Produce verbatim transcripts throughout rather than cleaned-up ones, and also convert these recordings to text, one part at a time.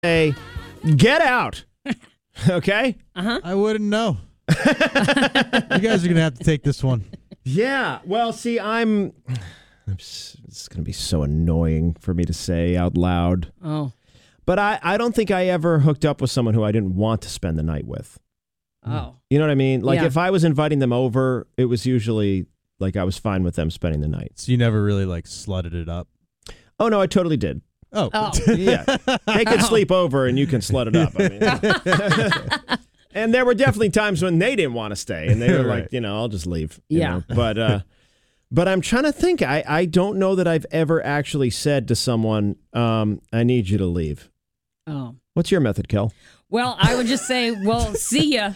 say, get out. Okay? Uh-huh. I wouldn't know. You guys are going to have to take this one. Yeah. Well, see, I'm... It's going to be so annoying for me to say out loud. Oh. But I, I don't think I ever hooked up with someone who I didn't want to spend the night with. Oh. You know what I mean? Like, Yeah. if I was inviting them over, it was usually, like, I was fine with them spending the night. So you never really, like, slutted it up? Oh, no, I totally did. Oh. Oh. Yeah. They can sleep over and you can slut it up. I mean. And there were definitely times when they didn't want to stay. And they were Right. like, you know, I'll just leave. you Yeah. know. But uh, but I'm trying to think. I, I don't know that I've ever actually said to someone, um, I need you to leave. Oh. What's your method, Kel? Well, I would just say, well, see ya.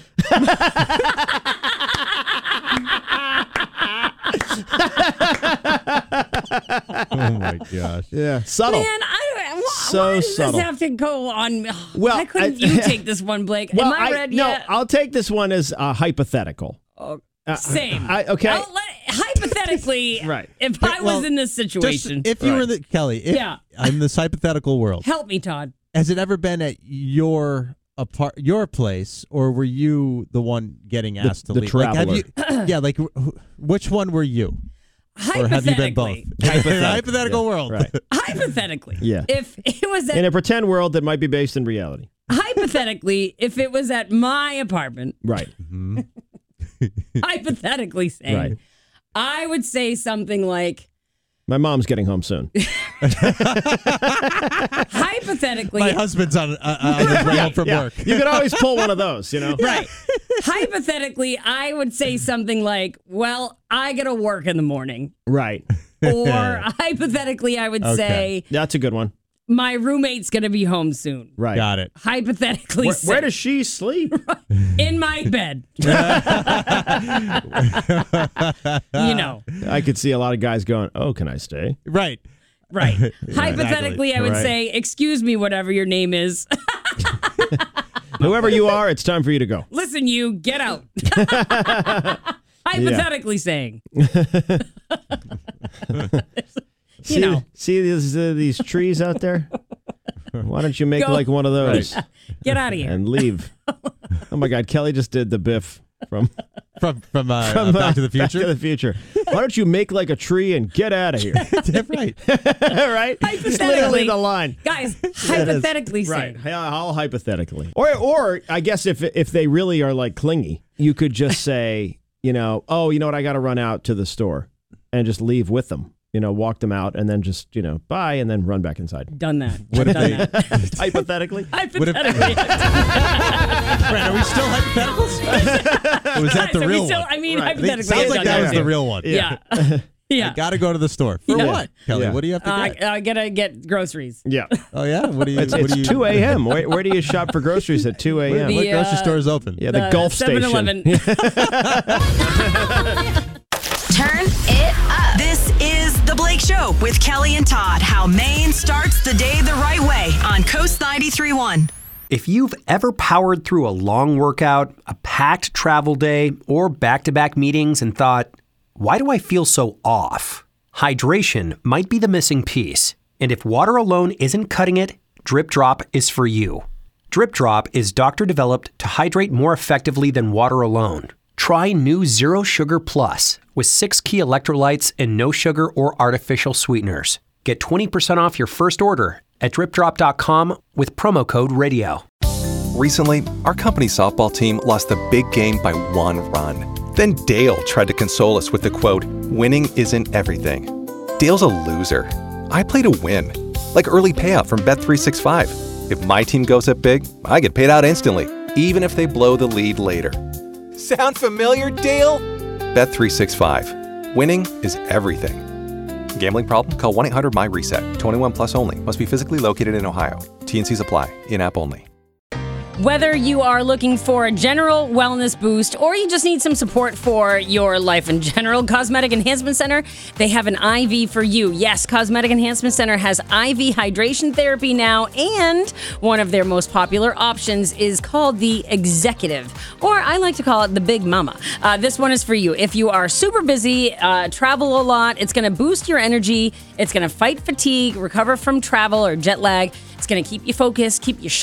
Oh, my gosh. Yeah. Subtle. Man, I don't. Why, So why does subtle. this have to go on? Well, Why couldn't I- you take this one, Blake? Well, Am I, I read no, yet? I'll take this one as uh, hypothetical. Oh, Uh, same. I, okay. I'll let, hypothetically, Right. if I Well, was in this Just situation, if you Right. were the Kelly, if, Yeah. in this hypothetical world, help me, Todd. has it ever been at your apart your place, or were you the one getting asked to the leave? Like, have you, traveler. yeah, like wh- which one were you, or have you been both? Hypothetically. In a hypothetical world, Right. Hypothetically. Yeah. If it was at In a pretend world that might be based in reality. hypothetically, if it was at my apartment, Right. hypothetically saying, Right. I would say something like, My mom's getting home soon. hypothetically, My husband's on, uh, on his way home from Yeah. work. You could always pull one of those, you know? right. Hypothetically, I would say something like, well, I got to work in the morning. Right. Or hypothetically, I would Okay. say, That's a good one. my roommate's going to be home soon. Right. Got it. Hypothetically, Where, say, where does she sleep? in my bed. You know, I could see a lot of guys going, oh, can I stay? Right. right. Hypothetically, I would Right. say, excuse me, whatever your name is. Whoever you are, it's time for you to go. Listen, you, get out. Hypothetically saying. See, know. see these, uh, these trees out there? Why don't you make Go. like one of those Get out of here. and leave? Oh, my God. Kelly just did the Biff from, From from, uh, from uh, Back to the Back Future. to the Future. Why don't you make like a tree and get out of here? Right. Right? It's literally the line. Guys, hypothetically Right. saying. Yeah, all hypothetically. Or, or I guess if if they really are like clingy, you could just say, you know, oh, you know what? I got to run out to the store and just leave with them. You know, walk them out and then just, you know, bye and then run back inside. Done that. What if Done they- that. Hypothetically. Hypothetically. Brad, are we still hypotheticals? Or was that Guys, the are we real still, one? I mean, Right. hypothetically. Sounds I've like done that was too. the real one. Yeah. Yeah. Got to go to the store. For Yeah. what, Kelly? Yeah. What do you have to Uh, get? I gotta get groceries. Yeah. Oh, yeah? What do you... It's, what it's do you, two a.m. Where, where do you shop for groceries at two a.m.? What The, grocery uh, store is open? Yeah, the Gulf Station. seven eleven. Turn it up. This is The Blake Show with Kelly and Todd. How Maine starts the day the right way on Coast ninety-three point one. If you've ever powered through a long workout, a packed travel day, or back-to-back meetings and thought, why do I feel so off? Hydration might be the missing piece. And if water alone isn't cutting it, Drip Drop is for you. Drip Drop is doctor-developed to hydrate more effectively than water alone. Try new Zero Sugar Plus with six key electrolytes and no sugar or artificial sweeteners. Get twenty percent off your first order at drip drop dot com with promo code radio. Recently, our company softball team lost the big game by one run. Then Dale tried to console us with the quote, winning isn't everything. Dale's a loser. I play to win. Like early payout from Bet three sixty-five. If my team goes up big, I get paid out instantly, even if they blow the lead later. Sound familiar, Dale? Bet three sixty-five. Winning is everything. Gambling problem? Call one eight hundred M Y reset. twenty-one plus only. Must be physically located in Ohio. T N Cs apply. In-app only. Whether you are looking for a general wellness boost or you just need some support for your life in general, Cosmetic Enhancement Center, they have an I V for you. Yes, Cosmetic Enhancement Center has I V hydration therapy now, and one of their most popular options is called the Executive, or I like to call it the Big Mama. Uh, this one is for you. If you are super busy, uh, travel a lot, it's going to boost your energy, it's going to fight fatigue, recover from travel or jet lag, it's going to keep you focused, keep you sharp.